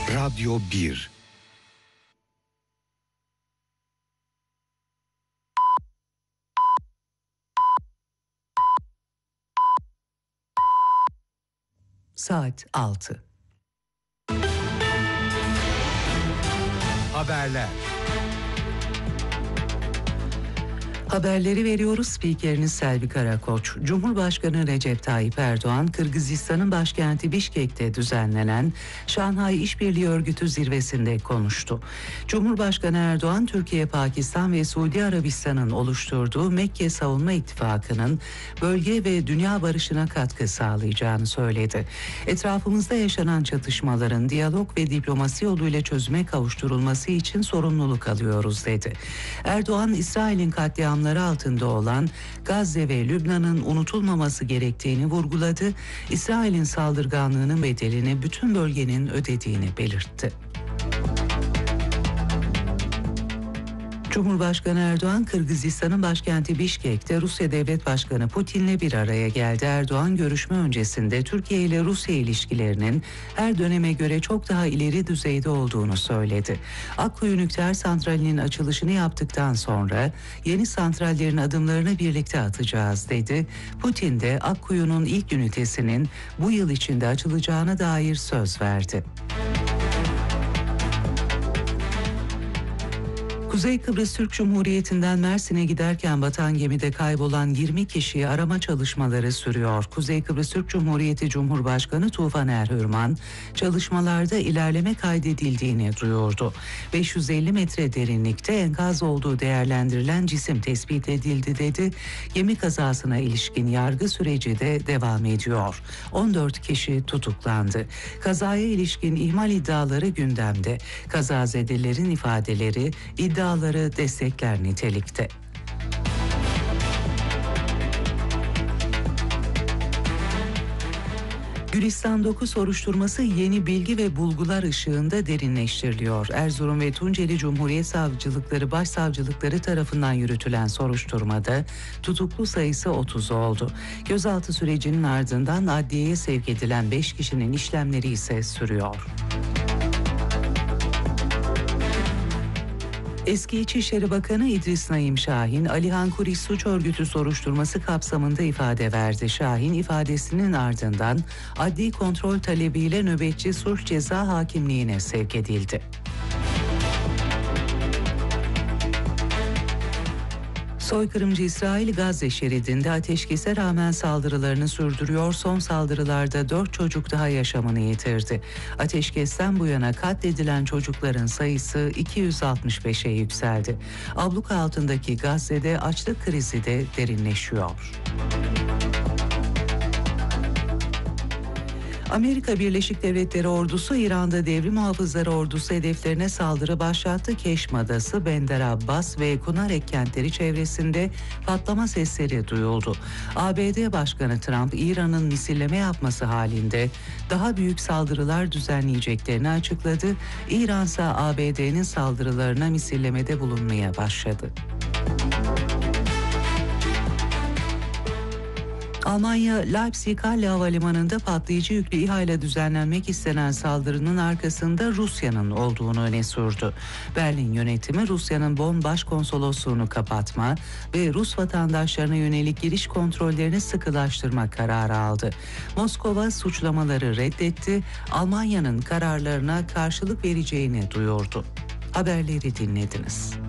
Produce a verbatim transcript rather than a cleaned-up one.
Radyo bir. Saat altı. Haberler. Haberleri veriyoruz. Spikeriniz Selvi Karakoç. Cumhurbaşkanı Recep Tayyip Erdoğan, Kırgızistan'ın başkenti Bişkek'te düzenlenen Şanghay İşbirliği Örgütü zirvesinde konuştu. Cumhurbaşkanı Erdoğan, Türkiye, Pakistan ve Suudi Arabistan'ın oluşturduğu Mekke Savunma İttifakı'nın bölge ve dünya barışına katkı sağlayacağını söyledi. Etrafımızda yaşanan çatışmaların diyalog ve diplomasi yoluyla çözüme kavuşturulması için sorumluluk alıyoruz dedi. Erdoğan, İsrail'in katliamı altında olan Gazze ve Lübnan'ın unutulmaması gerektiğini vurguladı. İsrail'in saldırganlığının bedelini bütün bölgenin ödediğini belirtti. Cumhurbaşkanı Erdoğan, Kırgızistan'ın başkenti Bişkek'te Rusya Devlet Başkanı Putin'le bir araya geldi. Erdoğan, görüşme öncesinde Türkiye ile Rusya ilişkilerinin her döneme göre çok daha ileri düzeyde olduğunu söyledi. Akkuyu Nükleer Santrali'nin açılışını yaptıktan sonra yeni santrallerin adımlarını birlikte atacağız dedi. Putin de Akkuyu'nun ilk ünitesinin bu yıl içinde açılacağına dair söz verdi. Kuzey Kıbrıs Türk Cumhuriyeti'nden Mersin'e giderken batan gemide kaybolan yirmi kişiyi arama çalışmaları sürüyor. Kuzey Kıbrıs Türk Cumhuriyeti Cumhurbaşkanı Tufan Erhürman, çalışmalarda ilerleme kaydedildiğini duyurdu. beş yüz elli metre derinlikte enkaz olduğu değerlendirilen cisim tespit edildi dedi. Gemi kazasına ilişkin yargı süreci de devam ediyor. on dört kişi tutuklandı. Kazaya ilişkin ihmal iddiaları gündemde. Kazazedelerin ifadeleri iddia iddiaları destekler nitelikte. Gülistan dokuz soruşturması yeni bilgi ve bulgular ışığında derinleştiriliyor. Erzurum ve Tunceli Cumhuriyet Savcılıkları Başsavcılıkları tarafından yürütülen soruşturmada tutuklu sayısı otuz oldu. Gözaltı sürecinin ardından adliyeye sevk edilen beş kişinin işlemleri ise sürüyor. Eski İçişleri Bakanı İdris Naim Şahin, Alihan Kuris suç örgütü soruşturması kapsamında ifade verdi. Şahin ifadesinin ardından adli kontrol talebiyle nöbetçi sulh ceza hakimliğine sevk edildi. Soykırımcı İsrail Gazze şeridinde ateşkese rağmen saldırılarını sürdürüyor. Son saldırılarda dört çocuk daha yaşamını yitirdi. Ateşkesten bu yana katledilen çocukların sayısı iki yüz altmış beşe yükseldi. Abluka altındaki Gazze'de açlık krizi de derinleşiyor. Amerika Birleşik Devletleri ordusu İran'da devrim muhafızları ordusu hedeflerine saldırı başlattı. Keşm Adası, Bender Abbas ve Kunarek kentleri çevresinde patlama sesleri duyuldu. A B D Başkanı Trump, İran'ın misilleme yapması halinde daha büyük saldırılar düzenleyeceklerini açıkladı. İran ise A B D'nin saldırılarına misillemede bulunmaya başladı. Almanya, Leipzig-Halle Havalimanı'nda patlayıcı yüklü İHA ile düzenlenmek istenen saldırının arkasında Rusya'nın olduğunu öne sürdü. Berlin yönetimi Rusya'nın Bonn Başkonsolosluğunu kapatma ve Rus vatandaşlarına yönelik giriş kontrollerini sıkılaştırma kararı aldı. Moskova suçlamaları reddetti, Almanya'nın kararlarına karşılık vereceğini duyurdu. Haberleri dinlediniz.